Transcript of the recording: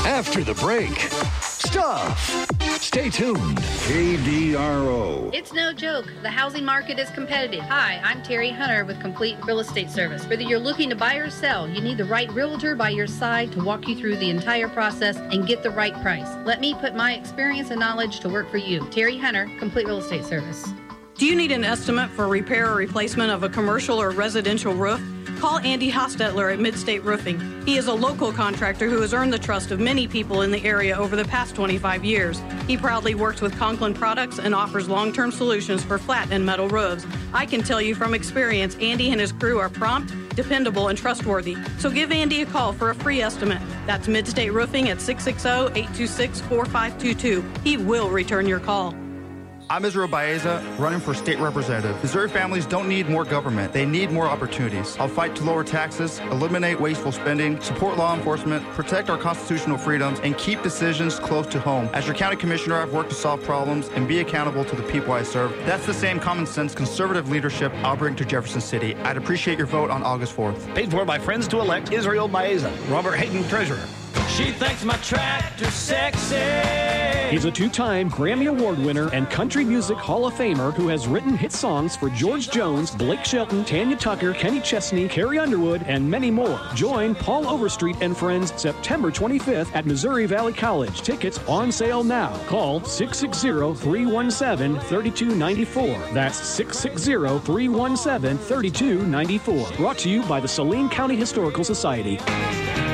After the break, stuff. Stay tuned. KDRO. It's no joke. The housing market is competitive. Hi, I'm Terry Hunter with Complete Real Estate Service. Whether you're looking to buy or sell, you need the right realtor by your side to walk you through the entire process and get the right price. Let me put my experience and knowledge to work for you. Terry Hunter, Complete Real Estate Service. Do you need an estimate for repair or replacement of a commercial or residential roof? Call Andy Hostetler at Midstate Roofing. He is a local contractor who has earned the trust of many people in the area over the past 25 years. He proudly works with Conklin Products and offers long-term solutions for flat and metal roofs. I can tell you from experience, Andy and his crew are prompt, dependable, and trustworthy. So give Andy a call for a free estimate. That's Midstate Roofing at 660-826-4522. He will return your call. I'm Israel Baeza, running for state representative. Missouri families don't need more government. They need more opportunities. I'll fight to lower taxes, eliminate wasteful spending, support law enforcement, protect our constitutional freedoms, and keep decisions close to home. As your county commissioner, I've worked to solve problems and be accountable to the people I serve. That's the same common sense conservative leadership I'll bring to Jefferson City. I'd appreciate your vote on August 4th. Paid for by friends to elect Israel Baeza. Robert Hayden, treasurer. She thinks my tractor's sexy. He's a two-time Grammy Award winner and Country Music Hall of Famer who has written hit songs for George Jones, Blake Shelton, Tanya Tucker, Kenny Chesney, Carrie Underwood, and many more. Join Paul Overstreet and friends September 25th at Missouri Valley College. Tickets on sale now. Call 660-317-3294. That's 660-317-3294. Brought to you by the Saline County Historical Society.